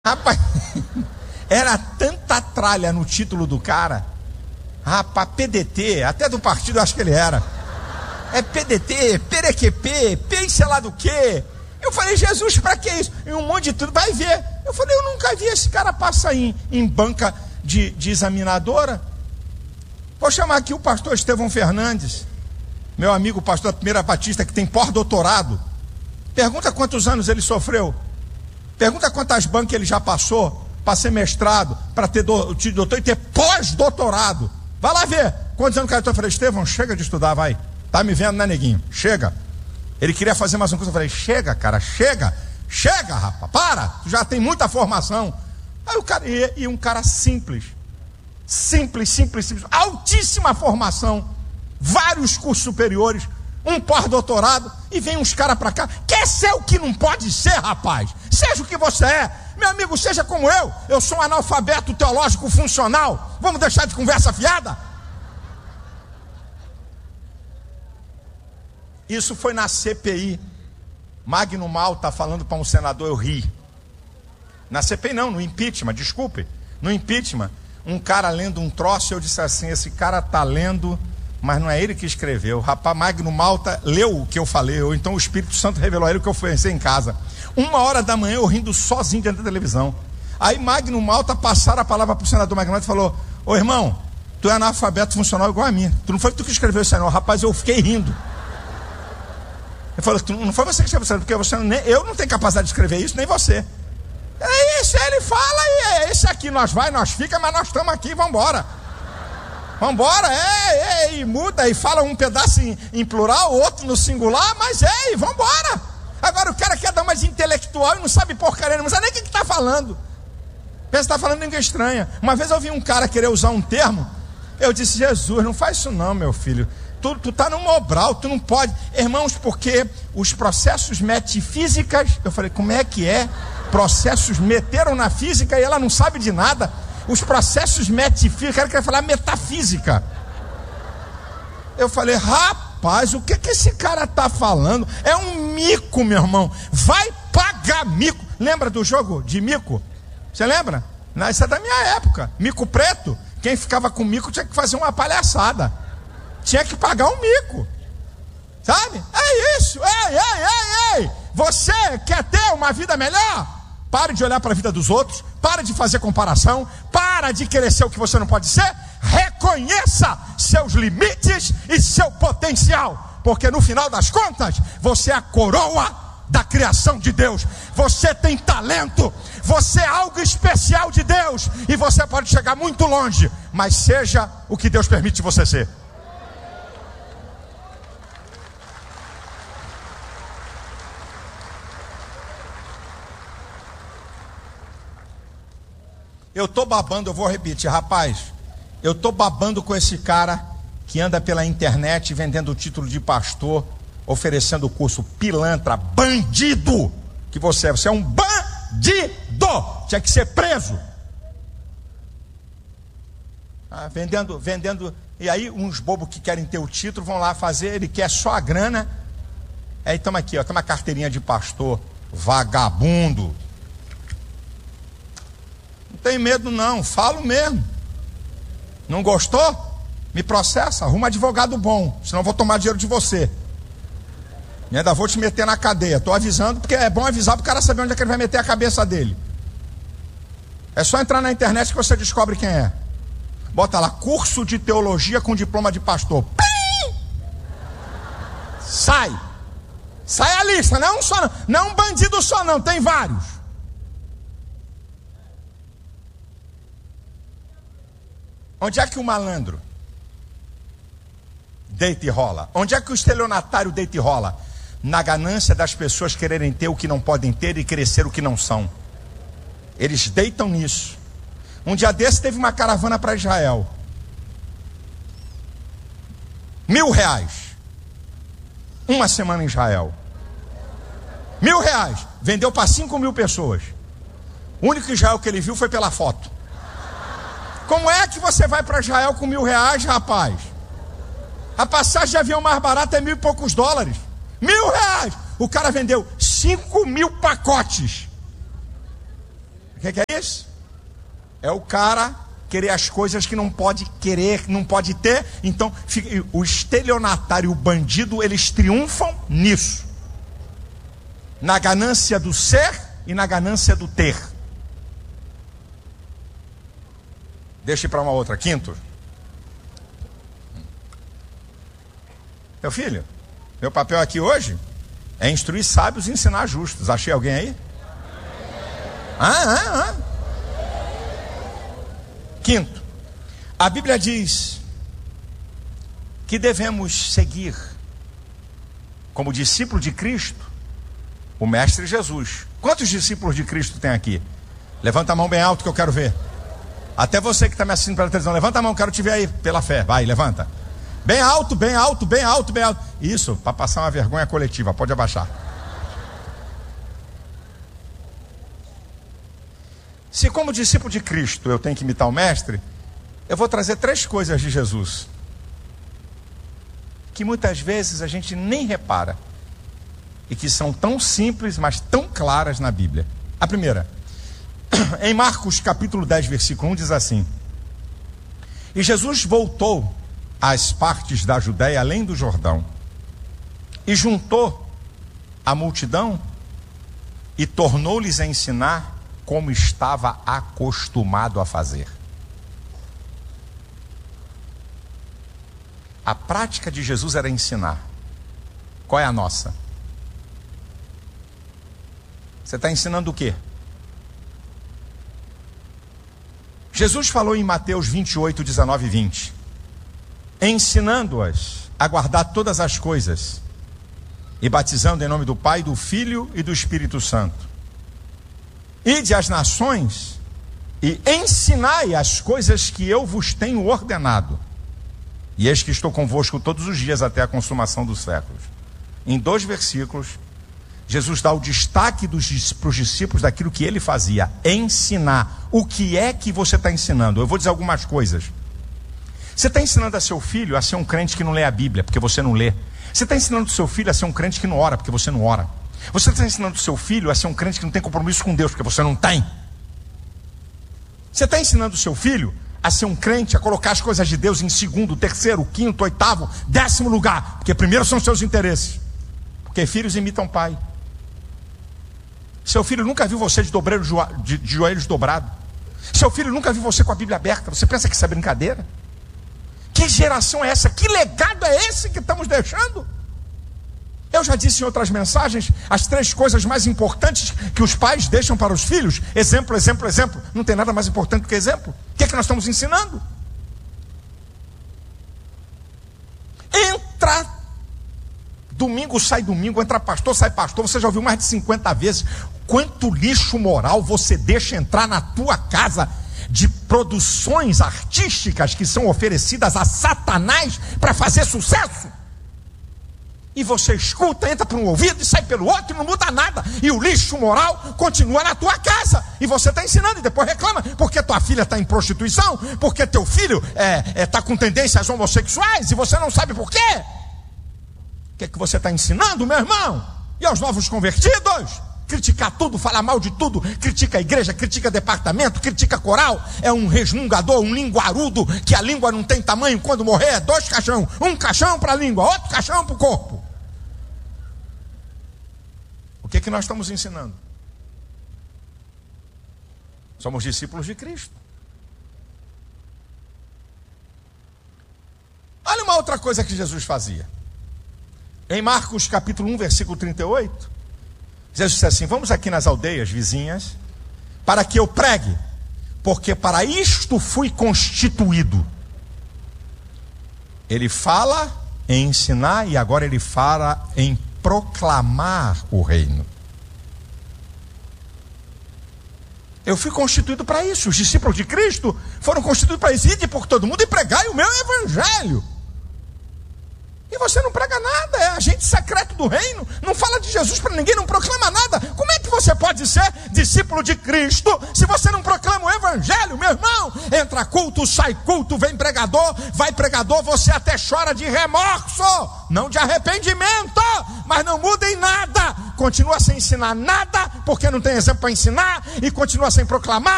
Rapaz, era tanta tralha no título do cara. Rapaz, PDT, até do partido eu acho que ele era. É PDT, PRQP, sei lá do que. Eu falei, Jesus, pra que isso? E um monte de tudo, vai ver. Eu falei, eu nunca vi esse cara passar em banca de examinadora. Vou chamar aqui o pastor Estevão Fernandes, meu amigo pastor da Primeira Batista, que tem pós-doutorado. Pergunta quantos anos ele sofreu. Pergunta quantas bancas ele já passou para ser mestrado, para ter doutor e ter pós-doutorado. Vai lá ver quantos anos o cara. Eu falei, Estevão, chega de estudar, vai. Tá me vendo, né, neguinho? Chega. Ele queria fazer mais um curso. Eu falei, chega, cara, chega, rapaz, para. Tu já tem muita formação. Aí o cara, e um cara simples, altíssima formação, vários cursos superiores, um pós-doutorado, e vem uns caras pra cá. Quer ser o que não pode ser, rapaz? Seja o que você é, meu amigo, seja como eu sou um analfabeto teológico funcional. Vamos deixar de conversa fiada? Isso foi na CPI. Magno Malta falando para um senador, eu ri. Na CPI não, no impeachment, desculpe. No impeachment, um cara lendo um troço, eu disse assim, esse cara tá lendo, mas não é ele que escreveu. O rapaz Magno Malta leu o que eu falei, ou então o Espírito Santo revelou a ele o que eu pensei em casa. 1h da manhã eu rindo sozinho dentro da televisão. Aí Magno Malta passaram a palavra para o senador Magno Malta e falou, ô irmão, tu é analfabeto funcional igual a mim. Tu não foi tu que escreveu isso aí não. Rapaz, eu fiquei rindo. Ele falou, não foi você que escreveu, porque eu não tenho capacidade de escrever isso, nem você. É isso, ele fala e é esse aqui, nós fica, mas nós estamos aqui, vambora. E muda, e fala um pedaço em plural, outro no singular, mas vambora. Agora o cara quer dar mais intelectual e não sabe porcaria, não sabe nem o que está falando. Pensa que está falando língua estranha. Uma vez eu vi um cara querer usar um termo, eu disse, Jesus, não faz isso não, meu filho. Tu tá no Mobral, tu não pode. Irmãos, porque os processos metafísicas, eu falei, como é que é? Processos meteram na física e ela não sabe de nada. Os processos metafísicos, ela quer falar metafísica. Eu falei, rapaz, o que esse cara tá falando? É um mico, meu irmão. Vai pagar mico. Lembra do jogo de mico? Você lembra? Não, isso é da minha época. Mico preto. Quem ficava com mico tinha que fazer uma palhaçada. Tinha que pagar um mico. Sabe? É isso. Ei. Você quer ter uma vida melhor? Pare de olhar para a vida dos outros. Pare de fazer comparação. Para de querer ser o que você não pode ser. Reconheça seus limites e seu potencial. Porque no final das contas, você é a coroa da criação de Deus. Você tem talento. Você é algo especial de Deus. E você pode chegar muito longe. Mas seja o que Deus permite você ser. Eu tô babando, eu vou repetir, rapaz. Eu tô babando com esse cara que anda pela internet vendendo o título de pastor, oferecendo o curso pilantra, bandido que você é. Você é um bandido. Tinha que ser preso. Vendendo. E aí uns bobos que querem ter o título vão lá fazer, ele quer só a grana. Aí toma aqui, ó, tem uma carteirinha de pastor, vagabundo. Não tem medo não, falo mesmo. Não gostou? Me processa, arruma advogado bom, senão eu vou tomar dinheiro de você. E ainda vou te meter na cadeia. Estou avisando, porque é bom avisar para o cara saber onde é que ele vai meter a cabeça dele. É só entrar na internet que você descobre quem é. Bota lá, curso de teologia com diploma de pastor. Pim! Sai a lista, não é um só não. Não é um bandido só não, tem vários. Onde é que o malandro deita e rola? Onde é que o estelionatário deita e rola? Na ganância das pessoas quererem ter o que não podem ter e crescer o que não são. Eles deitam nisso. Um dia desse teve uma caravana para Israel. R$1.000. Uma semana em Israel. R$1.000. Vendeu para 5.000 pessoas. O único Israel que ele viu foi pela foto. Como é que você vai para Israel com R$1.000, rapaz? A passagem de avião mais barata é $1.000 e poucos. R$1.000. O cara vendeu 5.000 pacotes. que é isso? É o cara querer as coisas que não pode querer, não pode ter. Então, o estelionatário e o bandido, eles triunfam nisso. Na ganância do ser e na ganância do ter. Deixa eu ir para uma outra. Quinto. Meu filho, meu papel aqui hoje é instruir sábios e ensinar justos. Achei alguém aí? Quinto, a Bíblia diz que devemos seguir, como discípulo de Cristo, o Mestre Jesus. Quantos discípulos de Cristo tem aqui? Levanta a mão bem alto que eu quero ver. Até você que está me assistindo pela televisão, levanta a mão, quero te ver aí, pela fé. Vai, levanta. Bem alto, bem alto, bem alto, bem alto. Isso, para passar uma vergonha coletiva, pode abaixar. Se como discípulo de Cristo eu tenho que imitar o Mestre, eu vou trazer 3 coisas de Jesus, que muitas vezes a gente nem repara, e que são tão simples, mas tão claras na Bíblia. A primeira, em Marcos capítulo 10, versículo 1, diz assim: E Jesus voltou às partes da Judéia além do Jordão, e juntou a multidão, e tornou-lhes a ensinar como estava acostumado a fazer. A prática de Jesus era ensinar. Qual é a nossa? Você está ensinando o quê? Jesus falou em Mateus 28, 19 e 20: ensinando-as a guardar todas as coisas, e batizando em nome do Pai, do Filho e do Espírito Santo. Ide às nações e ensinai as coisas que eu vos tenho ordenado. E eis que estou convosco todos os dias até a consumação dos séculos. Em 2 versículos, Jesus dá o destaque para os discípulos daquilo que ele fazia: ensinar. O que é que você está ensinando? Eu vou dizer algumas coisas. Você está ensinando a seu filho a ser um crente que não lê a Bíblia, porque você não lê. Você está ensinando o seu filho a ser um crente que não ora, porque você não ora. Você está ensinando o seu filho a ser um crente que não tem compromisso com Deus, porque você não tem. Você está ensinando o seu filho a ser um crente, a colocar as coisas de Deus em 2º, 3º, 5º, 8º, 10º lugar, porque primeiro são seus interesses. Porque filhos imitam pai. Seu filho nunca viu você de joelhos dobrados. Seu filho nunca viu você com a Bíblia aberta. Você pensa que isso é brincadeira? Que geração é essa? Que legado é esse que estamos deixando? Eu já disse em outras mensagens as 3 coisas mais importantes que os pais deixam para os filhos: exemplo, exemplo, exemplo. Não tem nada mais importante do que exemplo. O que é que nós estamos ensinando? Entra domingo, sai domingo, entra pastor, sai pastor. Você já ouviu mais de 50 vezes quanto lixo moral você deixa entrar na tua casa, de produções artísticas que são oferecidas a Satanás para fazer sucesso. E você escuta, entra por um ouvido e sai pelo outro e não muda nada. E o lixo moral continua na tua casa. E você está ensinando e depois reclama porque tua filha está em prostituição, porque teu filho está com tendências homossexuais e você não sabe por quê. O que é que você está ensinando, meu irmão? E aos novos convertidos? Criticar tudo, falar mal de tudo, critica a igreja, critica departamento, critica coral. É um resmungador, um linguarudo, que a língua não tem tamanho. Quando morrer é 2 caixão, um caixão para a língua, outro caixão para o corpo. O que é que nós estamos ensinando? Somos discípulos de Cristo. Olha uma outra coisa que Jesus fazia. Em Marcos capítulo 1, versículo 38, Jesus disse assim: vamos aqui nas aldeias vizinhas, para que eu pregue, porque para isto fui constituído. Ele fala em ensinar e agora ele fala em proclamar o reino. Eu fui constituído para isso. Os discípulos de Cristo foram constituídos para isso. Ide por todo mundo e pregai o meu evangelho. E você não prega nada, é agente secreto do reino, não fala de Jesus para ninguém, não proclama nada. Como é que você pode ser discípulo de Cristo se você não proclama o evangelho, meu irmão? entra culto, sai culto, vem pregador, vai pregador, você até chora de remorso, não de arrependimento, mas não muda em nada, continua sem ensinar nada, porque não tem exemplo para ensinar, e continua sem proclamar,